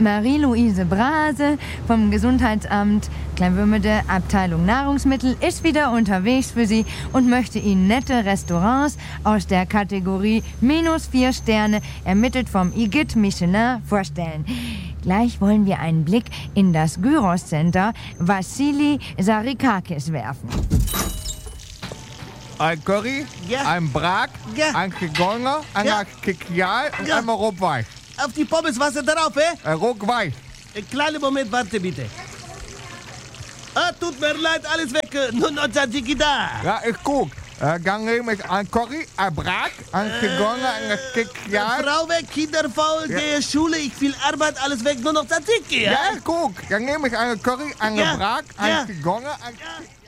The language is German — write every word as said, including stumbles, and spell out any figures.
Marie-Louise Brase vom Gesundheitsamt Kleinwürmede Abteilung Nahrungsmittel ist wieder unterwegs für Sie und möchte Ihnen nette Restaurants aus der Kategorie minus vier Sterne, ermittelt vom Igitt Michelin, vorstellen. Gleich wollen wir einen Blick in das Gyros Center Vassili Sarikakis werfen. Ein Curry, Ja. ein Brak, Ja. ein Kigorner, ein Ja. Kikial und Ja. einmal Rotweich. Auf die Pommes Wasser drauf, eh? Äh, Rotweich. Einen kleinen Moment, warte bitte. Ah, tut mir leid, alles weg. äh, Nur noch Tzatziki da. Ja, ich guck. Äh, dann nehme ich ein Curry, ein Brak, ein Kigorner, ein Kikial. Frau weg, Kinder faul, Ja. gehe Schule, ich viel Arbeit, alles weg, nur noch Tzatziki, ja? Ja, ich guck. Dann nehme ich einen Curry, einen Ja. Brak, Ja. ein Kigorner, ein... Ja.